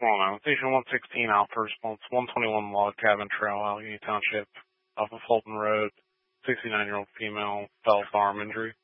911. Station 116 Alpha Response, 121 Log Cabin Trail, Allegheny Township, off of Fulton Road. 69-year-old female fell with arm injury.